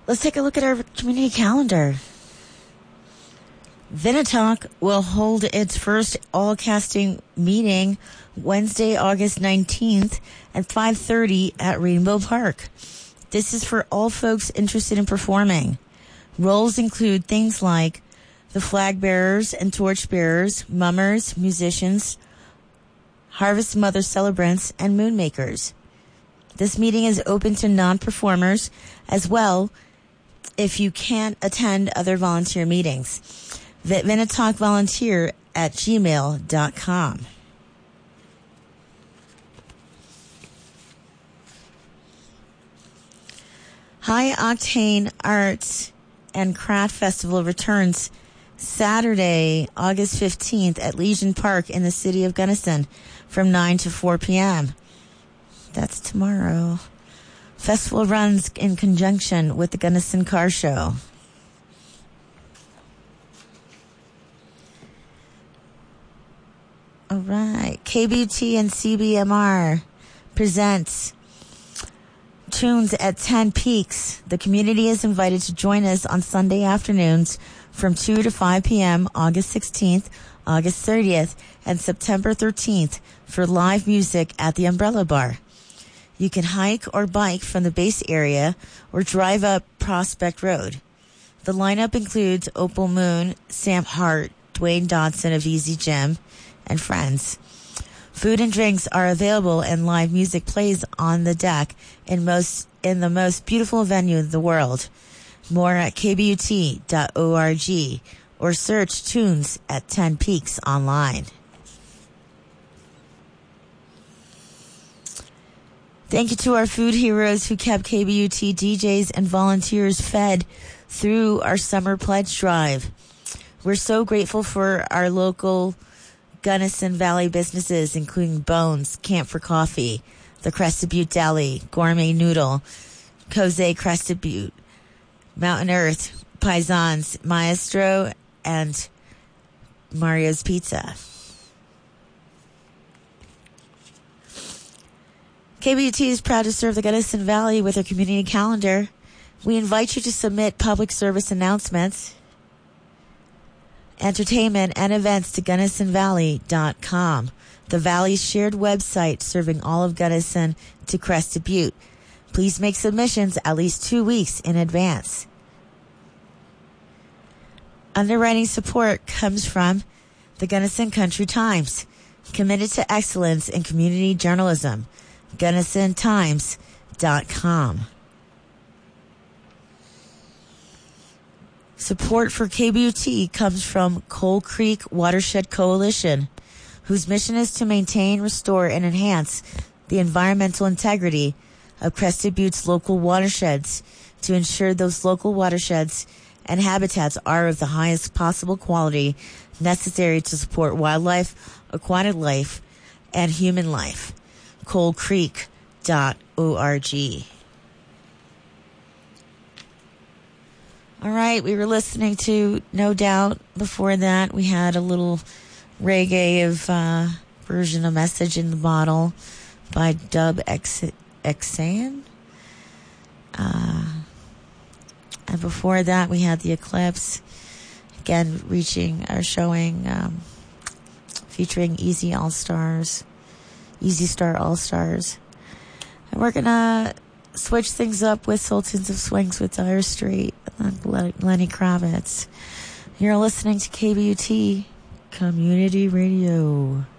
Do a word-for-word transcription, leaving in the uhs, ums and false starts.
Let's take a look at our community calendar. Vinatalk will hold its first all-casting meeting Wednesday, August nineteenth at five thirty at Rainbow Park. This is for all folks interested in performing. Roles include things like the flag bearers and torch bearers, mummers, musicians, Harvest Mother celebrants, and moon makers. This meeting is open to non-performers as well if you can't attend other volunteer meetings. Vinatalkvolunteer at gmail dot com. High Octane Arts and Craft Festival returns Saturday, August fifteenth at Legion Park in the city of Gunnison from nine to four p.m. That's tomorrow. Festival runs in conjunction with the Gunnison Car Show. All right. K B U T and C B M R presents Tunes at Ten Peaks. The community is invited to join us on Sunday afternoons from two to five p.m. August sixteenth, August thirtieth, and September thirteenth for live music at the Umbrella Bar. You can hike or bike from the base area or drive up Prospect Road. The lineup includes Opal Moon, Sam Hart, Dwayne Dodson of Easy Gym, and friends. Food and drinks are available and live music plays on the deck in most in the most beautiful venue in the world. More at k b u t dot org or search Tunes at Ten Peaks online. Thank you to our food heroes who kept K B U T D Js and volunteers fed through our summer pledge drive. We're so grateful for our local Gunnison Valley businesses, including Bones, Camp for Coffee, the Crested Butte Deli, Gourmet Noodle, Jose Crested Butte, Mountain Earth, Paisans, Maestro, and Mario's Pizza. K B U T is proud to serve the Gunnison Valley with a community calendar. We invite you to submit public service announcements, entertainment, and events to gunnison valley dot com, the Valley's shared website serving all of Gunnison to Crested Butte. Please make submissions at least two weeks in advance. Underwriting support comes from the Gunnison Country Times, committed to excellence in community journalism, gunnison times dot com. Support for K B U T comes from Coal Creek Watershed Coalition, whose mission is to maintain, restore, and enhance the environmental integrity of Crested Butte's local watersheds to ensure those local watersheds and habitats are of the highest possible quality necessary to support wildlife, aquatic life, and human life. coal creek dot org. All right, we were listening to No Doubt. Before that, we had a little reggae of uh, version of Message in the Bottle by Dub Exan. Uh, and before that, we had The Eclipse, again, reaching or showing, um, featuring Easy All Stars, Easy Star All Stars. And we're going to switch things up with Sultans of Swings with Dire Straits and Lenny Kravitz. You're listening to K B U T Community Radio.